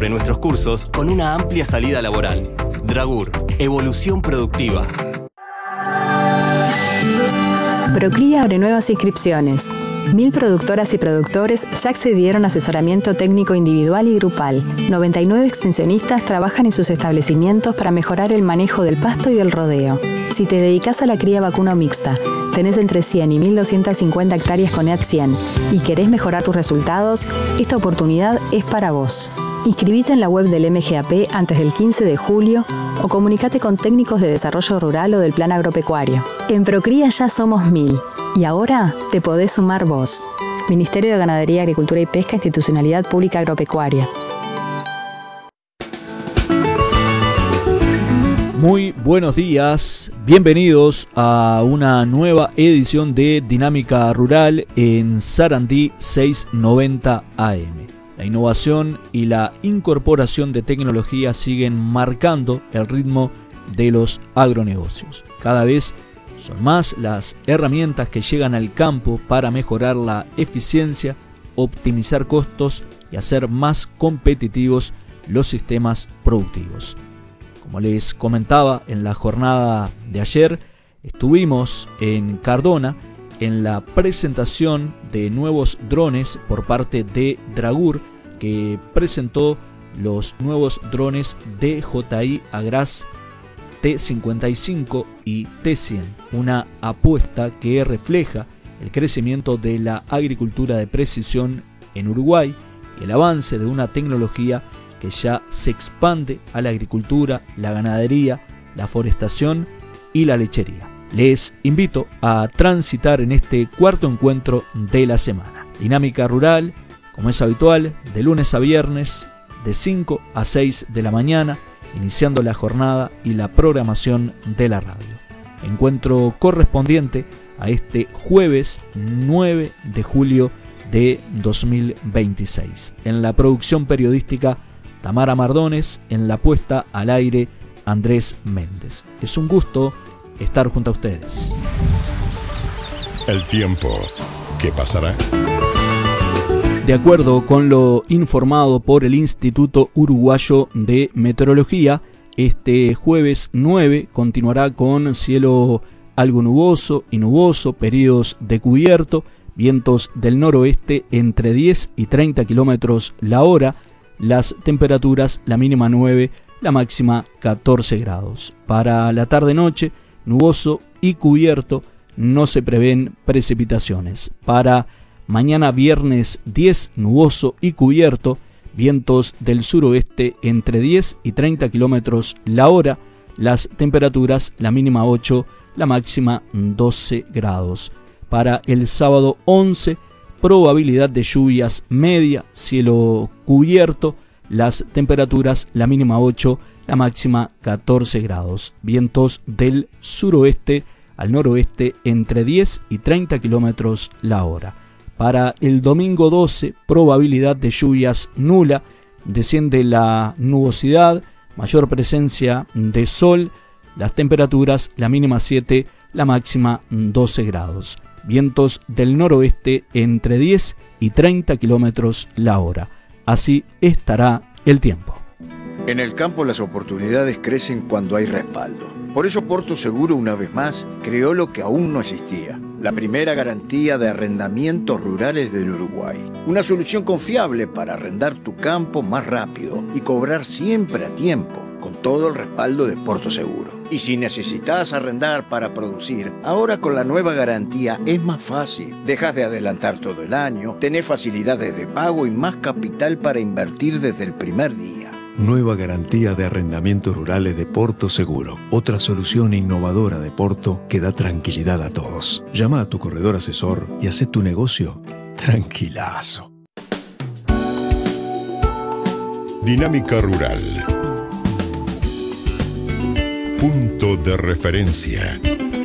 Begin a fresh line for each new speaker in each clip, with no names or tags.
sobre nuestros cursos con una amplia salida laboral. Dragur, evolución productiva.
Procría abre nuevas inscripciones. 1000 productoras y productores ya accedieron a asesoramiento técnico individual y grupal. 99 extensionistas trabajan en sus establecimientos para mejorar el manejo del pasto y el rodeo. Si te dedicas a la cría vacuna mixta, tenés entre 100 y 1250 hectáreas con EAT 100 y querés mejorar tus resultados, esta oportunidad es para vos. Inscribite en la web del MGAP antes del 15 de julio o comunicate con técnicos de desarrollo rural o del plan agropecuario. En Procría ya somos 1000 y ahora te podés sumar vos. Ministerio de Ganadería, Agricultura y Pesca, Institucionalidad Pública Agropecuaria.
Muy buenos días, bienvenidos a una nueva edición de Dinámica Rural en Sarandí 690 AM. La innovación y la incorporación de tecnología siguen marcando el ritmo de los agronegocios. Cada vez son más las herramientas que llegan al campo para mejorar la eficiencia, optimizar costos y hacer más competitivos los sistemas productivos. Como les comentaba, en la jornada de ayer estuvimos en Cardona en la presentación de nuevos drones por parte de Dragur, que presentó los nuevos drones DJI Agras T55 y T100, una apuesta que refleja el crecimiento de la agricultura de precisión en Uruguay y el avance de una tecnología que ya se expande a la agricultura, la ganadería, la forestación y la lechería. Les invito a transitar en este cuarto encuentro de la semana. Dinámica Rural, como es habitual, de lunes a viernes, de 5 a 6 de la mañana, iniciando la jornada y la programación de la radio. Encuentro correspondiente a este jueves 9 de julio de 2026. En la producción periodística, Tamara Mardones, en la puesta al aire, Andrés Méndez. Es un gusto estar junto a ustedes.
El tiempo, ¿qué pasará?
De acuerdo con lo informado por el Instituto Uruguayo de Meteorología, este jueves 9 continuará con cielo algo nuboso y nuboso, periodos de cubierto, vientos del noroeste entre 10 y 30 kilómetros la hora, las temperaturas, la mínima 9, la máxima 14 grados. Para la tarde-noche, nuboso y cubierto, no se prevén precipitaciones. Para mañana viernes 10, nuboso y cubierto, vientos del suroeste entre 10 y 30 kilómetros la hora, las temperaturas, la mínima 8, la máxima 12 grados. Para el sábado 11, probabilidad de lluvias media, cielo cubierto, las temperaturas, la mínima 8, la máxima 14 grados. Vientos del suroeste al noroeste entre 10 y 30 kilómetros la hora. Para el domingo 12, probabilidad de lluvias nula, desciende la nubosidad, mayor presencia de sol, las temperaturas, la mínima 7, la máxima 12 grados. Vientos del noroeste entre 10 y 30 kilómetros la hora. Así estará el tiempo.
En el campo las oportunidades crecen cuando hay respaldo. Por eso Porto Seguro, una vez más, creó lo que aún no existía: la primera garantía de arrendamientos rurales del Uruguay. Una solución confiable para arrendar tu campo más rápido y cobrar siempre a tiempo, con todo el respaldo de Porto Seguro. Y si necesitas arrendar para producir, ahora con la nueva garantía es más fácil. Dejas de adelantar todo el año, tenés facilidades de pago y más capital para invertir desde el primer día.
Nueva garantía de arrendamientos rurales de Porto Seguro. Otra solución innovadora de Porto que da tranquilidad a todos. Llama a tu corredor asesor y haz tu negocio tranquilazo.
Dinámica Rural. Punto de referencia.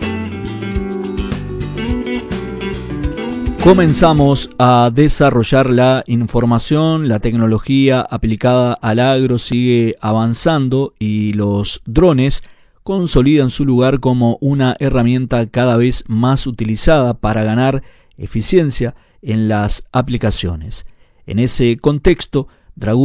Comenzamos a desarrollar la información, la tecnología aplicada al agro sigue avanzando y los drones consolidan su lugar como una herramienta cada vez más utilizada para ganar eficiencia en las aplicaciones. En ese contexto, Dragur